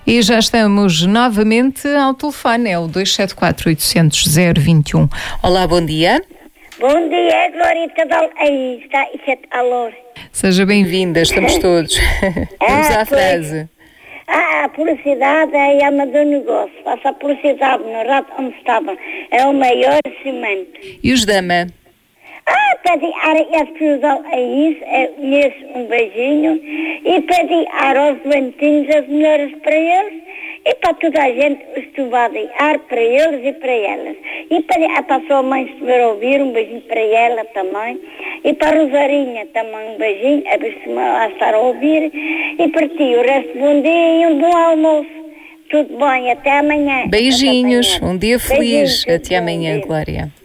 E já estamos novamente ao telefone, é o 274-800-021. Olá, bom dia. Bom dia, Glorita. Aí está, alô. Seja bem-vinda, estamos todos. Vamos à frase. A publicidade é a alma do negócio. Faça a publicidade no rato onde estava. É o maior cimento. E os dama? Pedi a explosão a isso, um beijinho. E pedi aos doentinhos as melhores para eles. E para toda a gente estudar para eles e para elas. E para a sua mãe se estiver a ouvir, um beijinho para ela também. E para a Rosarinha também um beijinho, a ver se me vai estar a ouvir. E para ti, o resto bom dia e um bom almoço. Tudo bem, até amanhã. Beijinhos, um dia feliz. Beijinhos, até amanhã, dia. Glória.